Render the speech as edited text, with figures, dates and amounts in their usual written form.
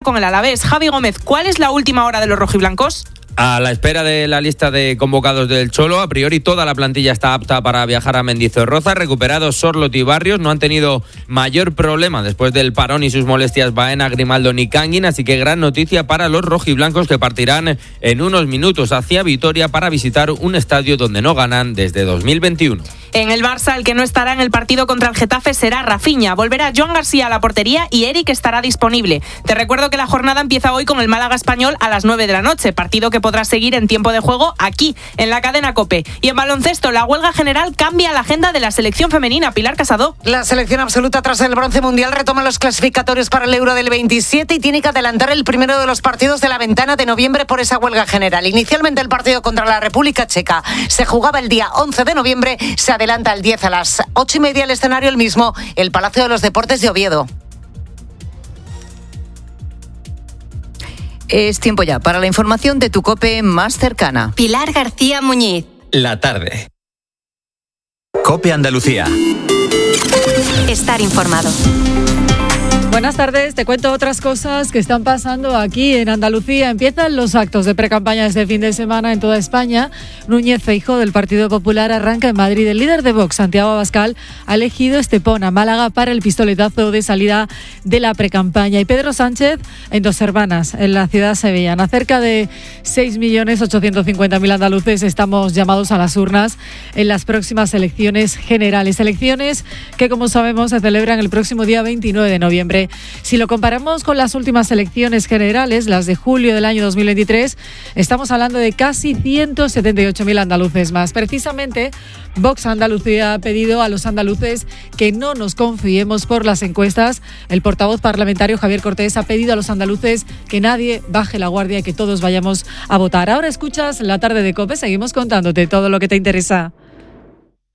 con el Alavés. Javi Gómez, ¿cuál es la última hora de los rojiblancos? A la espera de la lista de convocados del Cholo, a priori toda la plantilla está apta para viajar a Mendizorroza. Recuperados Sorloth y Barrios, no han tenido mayor problema después del parón y sus molestias Baena, Grimaldo ni Canguin, así que gran noticia para los rojiblancos que partirán en unos minutos hacia Vitoria para visitar un estadio donde no ganan desde 2021. En el Barça, el que no estará en el partido contra el Getafe será Rafinha. Volverá Joan García a la portería y Eric estará disponible. Te recuerdo que la jornada empieza hoy con el Málaga Español a las 9 de la noche, partido que podrás seguir en tiempo de juego aquí, en la cadena COPE. Y en baloncesto, la huelga general cambia la agenda de la selección femenina. Pilar Casado. La selección absoluta tras el bronce mundial retoma los clasificatorios para el Euro del 27 y tiene que adelantar el primero de los partidos de la ventana de noviembre por esa huelga general. Inicialmente el partido contra la República Checa se jugaba el día 11 de noviembre, se adelanta el 10 a las 8:30 el escenario el mismo, el Palacio de los Deportes de Oviedo. Es tiempo ya para la información de tu COPE más cercana. Pilar García Muñiz. La tarde. COPE Andalucía. Estar informado. Buenas tardes, te cuento otras cosas que están pasando aquí en Andalucía. Empiezan los actos de precampaña este fin de semana en toda España. Núñez Feijóo del Partido Popular arranca en Madrid. El líder de Vox, Santiago Abascal, ha elegido Estepona, Málaga, para el pistoletazo de salida de la precampaña. Y Pedro Sánchez en Dos Hermanas, en la ciudad sevillana. Cerca de 6.850.000 andaluces estamos llamados a las urnas en las próximas elecciones generales. Elecciones que, como sabemos, se celebran el próximo día 29 de noviembre. Si lo comparamos con las últimas elecciones generales, las de julio del año 2023, estamos hablando de casi 178.000 andaluces más. Precisamente, Vox Andalucía ha pedido a los andaluces que no nos confiemos por las encuestas. El portavoz parlamentario Javier Cortés ha pedido a los andaluces que nadie baje la guardia y que todos vayamos a votar. Ahora escuchas La Tarde de COPE, seguimos contándote todo lo que te interesa.